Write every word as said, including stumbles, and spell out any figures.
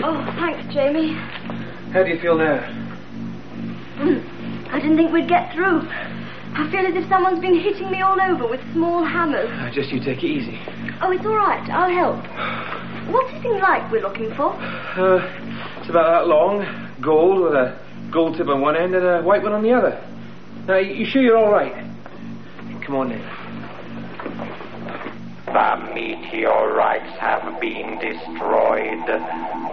Oh, thanks, Jamie. How do you feel now? Mm, I didn't think we'd get through. I feel as if someone's been hitting me all over with small hammers. Uh, just you take it easy. Oh, it's all right. I'll help. What's this thing like we're looking for? Uh, it's about that long, gold, with a gold tip on one end and a white one on the other. Now, you sure you're all right? Come on in. The meteorites have been destroyed.